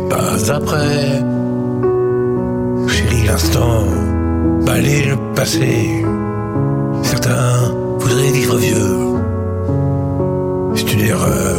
pas après. Chérie, l'instant, balayer le passé. Certains voudraient vivre vieux. C'est une erreur.